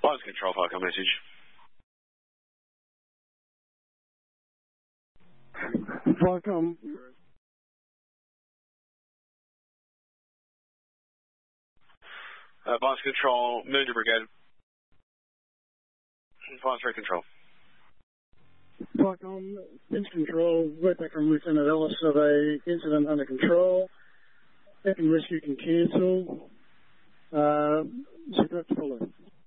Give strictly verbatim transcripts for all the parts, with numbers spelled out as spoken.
Lines control, Falcon message. Falcon. Uh, Lines control, move to brigade. Lines three control. Falcon, Vince control, word back from Lieutenant Ellis of a incident under control. Search and rescue can cancel. Uh, Secret to follow.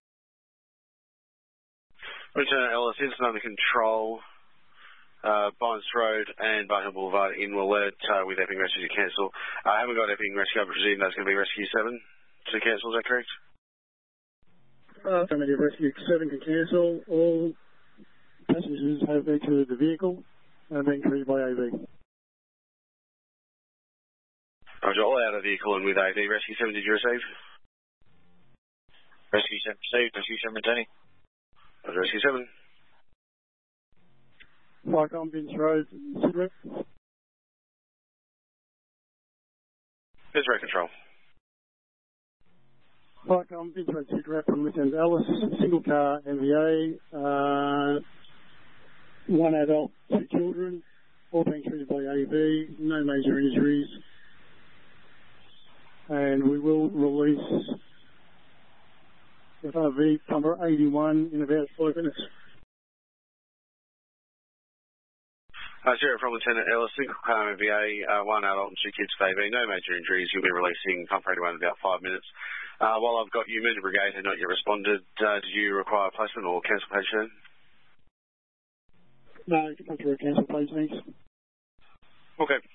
Lieutenant Ellis, incident under control. Uh, Bonds Road and Barton Boulevard in Willett uh, with Epping Rescue to cancel. I haven't got Epping Rescue, I presume that's going to be Rescue seven to cancel, is that correct? Uh, Affirmative, Rescue seven can cancel. All passengers have exited the vehicle and are being treated by A V. Roger, all out of the vehicle and with A V. Rescue seven, did you receive? Rescue seven received. Rescue seven returning. Roger, Rescue seven. Falcon, Vince Road, Sidrep. Vince Road control. Falcon, Vince Road, Sidrep from Lieutenant Ellis, single car M V A, uh, one adult, two children, all being treated by A V, no major injuries. And we will release F R V number eighty-one in about five minutes. Uh, zero from Lieutenant Ellis, single car M V A, uh, one adult and two kids for A V, no major injuries. You'll be releasing Pump eighty-one in about five minutes. Uh, while I've got you, moved to brigade and not yet responded, uh, do you require placement or cancel page then? No, you can come through a cancel page, thanks. Okay.